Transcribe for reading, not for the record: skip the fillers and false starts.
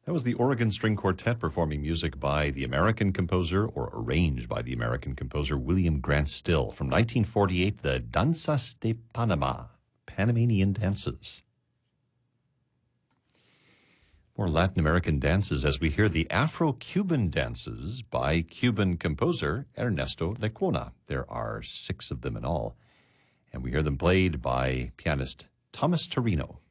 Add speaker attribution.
Speaker 1: That was the Oregon String Quartet performing music by the American composer, or arranged by the American composer, William Grant Still, from 1948, the Danzas de Panama, Panamanian Dances. More Latin American dances as we hear the Afro-Cuban dances by Cuban composer Ernesto Lecuona. There are 6 of them in all, and we hear them played by pianist Thomas Torino.